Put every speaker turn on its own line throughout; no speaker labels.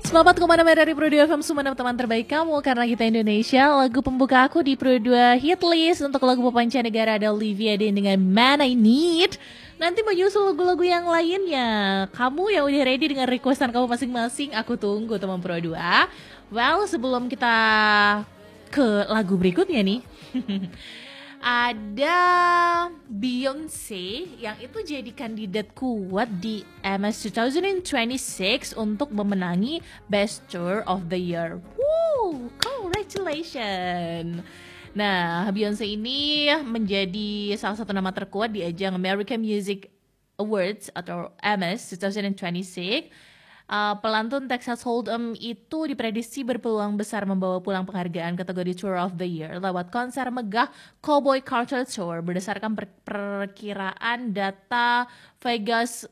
Selamat kemana-mana dari Pro 2 FM Sumeneb, teman terbaik kamu. Karena kita Indonesia, lagu pembuka aku di Pro 2 Hit List. Untuk lagu pemancanegara ada Olivia Dean dengan Man I Need. Nanti menyusul lagu-lagu yang lainnya. Kamu yang udah ready dengan requestan kamu masing-masing, aku tunggu teman Pro 2. Well, sebelum kita ke lagu berikutnya nih ada Beyonce yang itu jadi kandidat kuat di MS 2026 untuk memenangi Best Tour of the Year. Woo, congratulations. Nah, Beyonce ini menjadi salah satu nama terkuat di ajang American Music Awards atau MS 2026. Pelantun Texas Hold'em itu diprediksi berpeluang besar membawa pulang penghargaan kategori Tour of the Year lewat konser megah Cowboy Carter Tour berdasarkan perkiraan data Vegas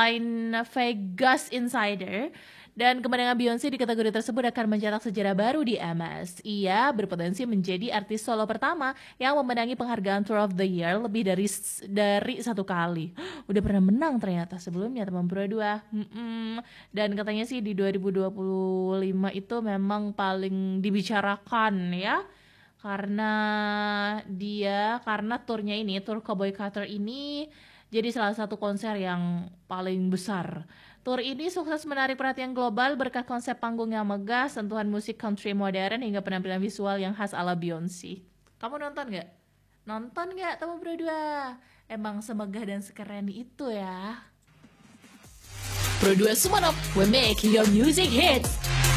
Insider. Dan kemenangan Beyonce di kategori tersebut akan mencetak sejarah baru di MS. Ia berpotensi menjadi artis solo pertama yang memenangi penghargaan Tour of the Year lebih dari satu kali. Udah pernah menang ternyata sebelumnya teman Pro 2. Dan katanya sih di 2025 itu memang paling dibicarakan ya. Karena turnya ini, Tour Cowboy Carter ini jadi salah satu konser yang paling besar. Tour ini sukses menarik perhatian global berkat konsep panggung yang megah, sentuhan musik country modern, hingga penampilan visual yang khas ala Beyonce. Kamu nonton gak? Nonton gak teman Pro 2? Emang semegah dan sekeren itu ya. Pro 2 Sumeneb, we make your music hits.